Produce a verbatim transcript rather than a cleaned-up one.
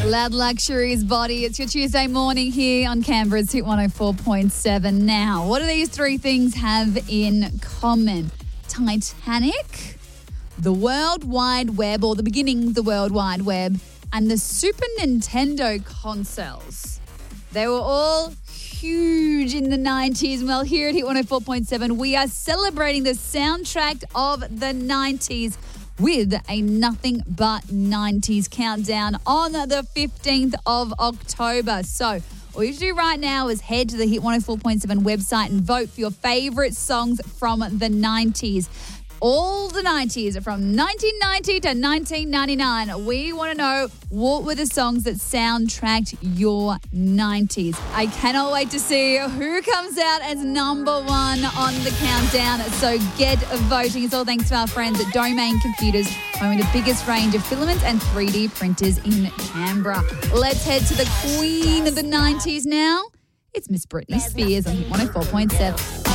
Loud Luxury's Body. It's your Tuesday morning here on Canberra's Hit one oh four point seven. Now, what do these three things have in common? Titanic, the World Wide Web, or the beginning of the World Wide Web, and the Super Nintendo consoles. They were all huge in the nineties. Well, here at Hit one oh four point seven, we are celebrating the soundtrack of the nineties with a Nothing But nineties countdown on the fifteenth of October. So all you have to do right now is head to the Hit one oh four point seven website and vote for your favourite songs from the nineties. All the nineties, from nineteen ninety to nineteen ninety-nine. We want to know, what were the songs that soundtracked your nineties? I cannot wait to see who comes out as number one on the countdown. So get voting. It's all thanks to our friends at Domain Computers, home of the biggest range of filaments and three D printers in Canberra. Let's head to the queen of the nineties now. It's Miss Britney Spears on Hit one oh four point seven.